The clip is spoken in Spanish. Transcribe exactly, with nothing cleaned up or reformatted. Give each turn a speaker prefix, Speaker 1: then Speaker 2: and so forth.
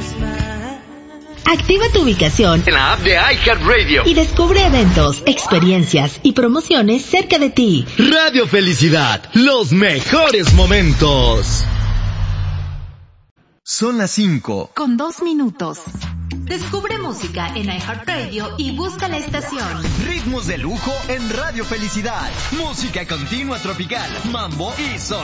Speaker 1: Activa tu ubicación
Speaker 2: en la app de iHeartRadio
Speaker 1: y descubre eventos, experiencias y promociones cerca de ti.
Speaker 3: Radio Felicidad, los mejores momentos. Son las cinco.
Speaker 1: Con dos minutos. Descubre música en iHeartRadio y busca la estación.
Speaker 3: Ritmos de lujo en Radio Felicidad. Música continua tropical, mambo y son.